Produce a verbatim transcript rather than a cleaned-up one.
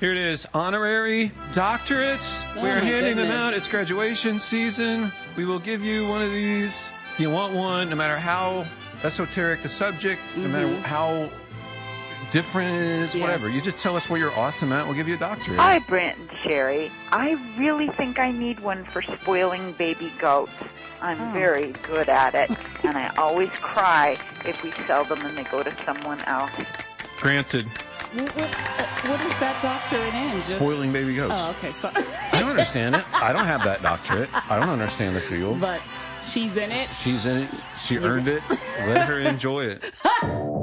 Here it is. Honorary doctorates. Oh, we are my handing them goodness. out. It's graduation season. We will give you one of these. You want one, no matter how esoteric the subject, no matter Mhm. how different it is, Yes. whatever. You just tell us where you're awesome at. We'll give you a doctorate. Hi, Brent and Sherry. I really think I need one for spoiling baby goats. I'm Oh. very good at it, and I always cry if we sell them and they go to someone else. Granted. What, what, what is that doctorate in? Just... Spoiling baby goats. Oh, okay. So, I don't understand it. I don't have that doctorate. I don't understand the field. but she's in it. She's in it. She earned it. Let her enjoy it.